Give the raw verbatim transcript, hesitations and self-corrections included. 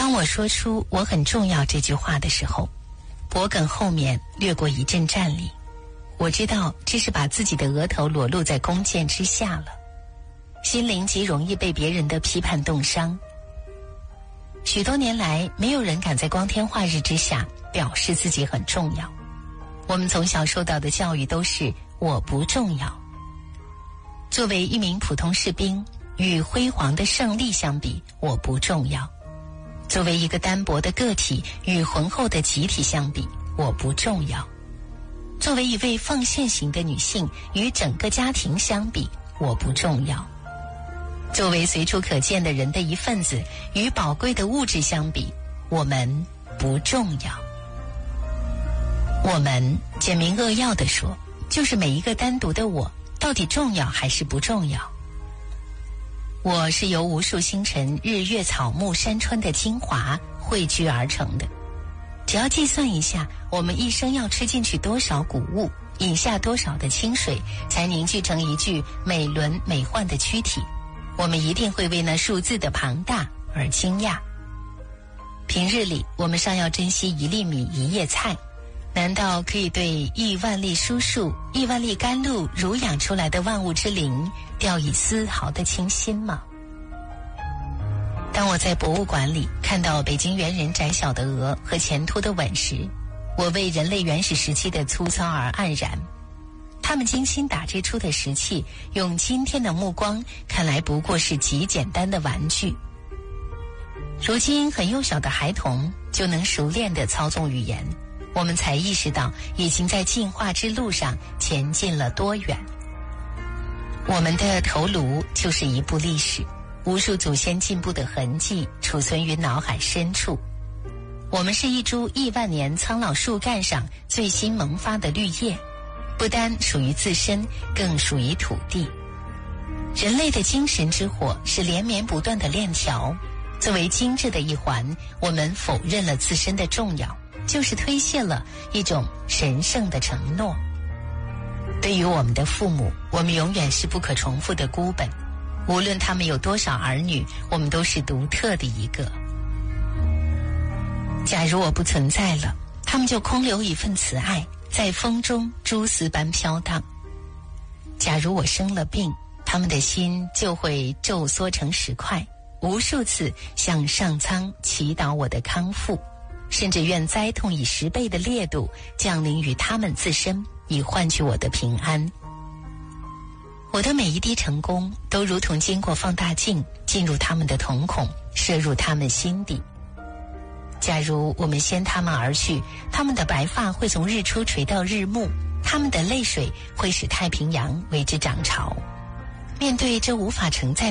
当我说出我很重要这句话的时候，脖梗后面掠过一阵战栗。我知道这是把自己的额头裸露在弓箭之下了，心灵极容易被别人的批判冻伤。许多年来，没有人敢在光天化日之下表示自己很重要。我们从小受到的教育都是我不重要。作为一名普通士兵，与辉煌的胜利相比，我不重要。作为一个单薄的个体，与浑厚的集体相比，我不重要。作为一位奉献型的女性，与整个家庭相比，我不重要。作为随处可见的人的一份子，与宝贵的物质相比，我们不重要。我们简明扼要地说，就是每一个单独的我，到底重要还是不重要？我是由无数星辰、日月、草木、山川的精华汇聚而成的。只要计算一下，我们一生要吃进去多少谷物，饮下多少的清水，才凝聚成一具美轮美奂的躯体，我们一定会为那数字的庞大而惊讶。平日里，我们尚要珍惜一粒米一叶菜，难道可以对亿万粒蔬树、亿万粒甘露濡养出来的万物之灵掉以丝毫的清心吗？当我在博物馆里看到北京猿人窄小的额和前凸的吻时，我为人类原始时期的粗糙而黯然。他们精心打制出的石器，用今天的目光看来不过是极简单的玩具。如今很幼小的孩童就能熟练地操纵语言，我们才意识到已经在进化之路上前进了多远。我们的头颅就是一部历史，无数祖先进步的痕迹储存于脑海深处。我们是一株亿万年苍老树干上最新萌发的绿叶，不单属于自身，更属于土地。人类的精神之火是连绵不断的链条，作为精致的一环，我们否认了自身的重要，就是推卸了一种神圣的承诺。对于我们的父母，我们永远是不可重复的孤本，无论他们有多少儿女，我们都是独特的一个。假如我不存在了，他们就空留一份慈爱，在风中蛛丝般飘荡。假如我生了病，他们的心就会皱缩成石块，无数次向上苍祈祷我的康复，甚至愿灾痛以十倍的烈度降临于他们自身，以换取我的平安。我的每一滴成功都如同经过放大镜，进入他们的瞳孔，射入他们心底。假如我们先他们而去，他们的白发会从日出垂到日暮，他们的泪水会使太平洋为之涨潮。面对这无法承载